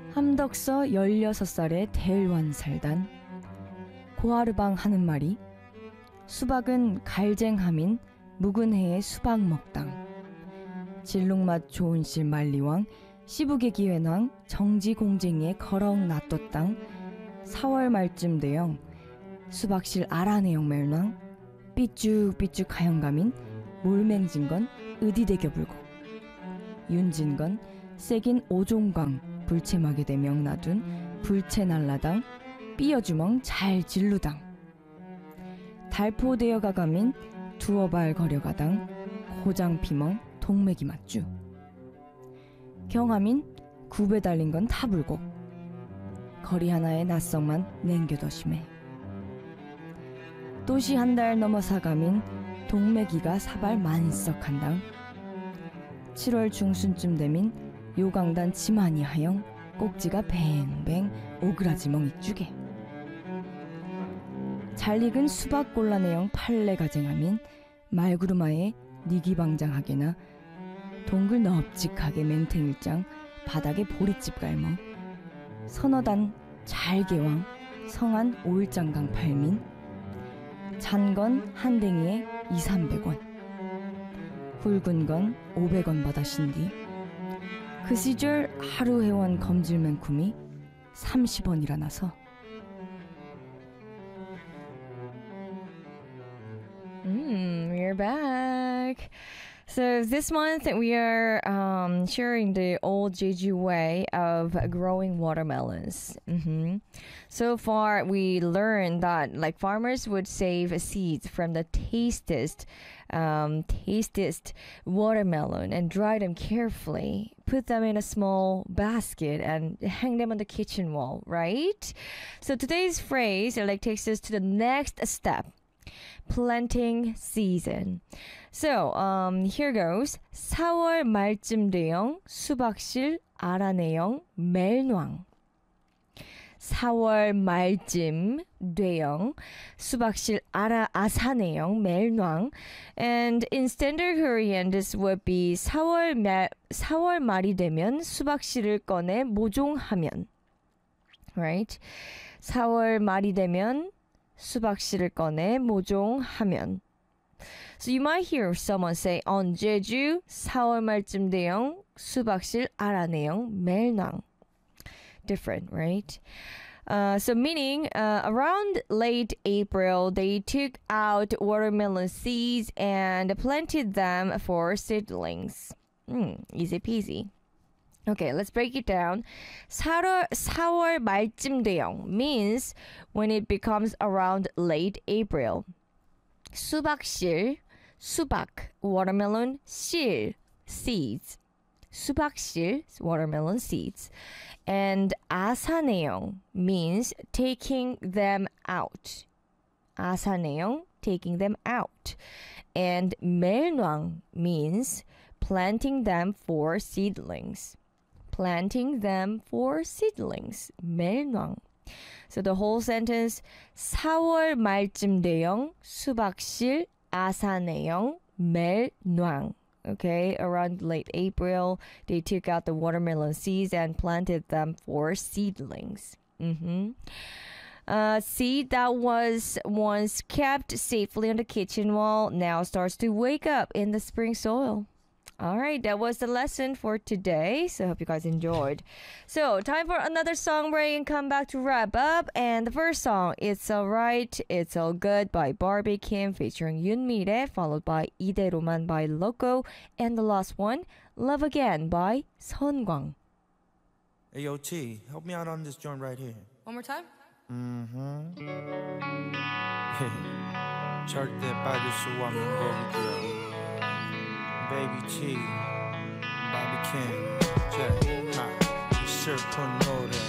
함덕서 16살의 대일환살단 고하르방 하는 말이 수박은 갈쟁함인 묵은 해의 수박 먹당 진룩맛 좋은 실 말리왕 시부개 기회낭 정지공쟁이에 거렁 놔뒀당 4월 말쯤 되영 수박실 아라네영 멜낭 삐쭉삐쭉 하영감인 몰맹진건 의디대겨 불고 윤진건 세긴 오종광 불체막에 대명 놔둔 불체날라당 삐어주멍 잘 진루당 달포되어 가감인 두어발 거려가당 호장피멍 동맥이 맞주 경함인 굽에 달린 건 타불고 거리 하나에 낯성만 냉겨더심해 또시 한 달 넘어 사감인 동맥이가 사발 만석한당 7월 중순쯤 되민 요강단 지만이 하영 꼭지가 뱅뱅 오그라지멍 이쭈게 잘 익은 수박 골라내영 팔레 가쟁함인 말구르마에 니기방장하게나 동글 넙직하게 맹탱일장 바닥에 보리집 갈멍 서너단 잘개왕 성한 오일장강 팔민 잔건 한 댕이에 200~300원 굵은 건 500원 받아신디 그 시절 하루 회원 검질맨쿰이 30원이라나서 We're back. So this month we are sharing the old Jeju way of growing watermelons. So far we learned that like farmers would save seeds from the tastiest watermelon and dry them carefully, put them in a small basket and hang them on the kitchen wall, right? So today's phrase like takes us to the next step. Planting season. So, here goes. 4월 말쯤 되영 수박실 알아내영 멜낭. 4월 말쯤 되영 수박실 아사내영 멜낭. And in standard Korean, this would be 4월 말이 되면 수박실을 꺼내 모종하면. Right? 4월 말이 되면 수박실을 꺼내 모종하면. So you might hear someone say on Jeju 4월 말쯤 되영 수박실 알아내영 멜낭. Different, right? So meaning around late April they took out watermelon seeds and planted them for seedlings. Easy peasy. Okay, let's break it down. 4월 말쯤 되영 means when it becomes around late April. 수박실, 수박, watermelon, 실, seeds. 수박실, watermelon seeds. And 아사내영 means taking them out. 아사내영, taking them out. And 멜낭 means planting them for seedlings. Planting them for seedlings. 멜낭. So the whole sentence 4월 말쯤 되영 수박실 아사내영 멜낭. Okay, around late April, they took out the watermelon seeds and planted them for seedlings. Seed that was once kept safely on the kitchen wall now starts to wake up in the spring soil. All right, that was the lesson for today. So I hope you guys enjoyed. So time for another song break and come back to wrap up. And the first song, It's Alright, It's All Good by Barbie Kim featuring Yoon Mi-rae, followed by 이대로만 by Loco. And the last one, Love Again by 선광. Hey, yo, T, help me out on this joint right here. One more time? 절대 빠질 수 없는 곡이고요. Baby T, Bobby Kim, 슬픈 노래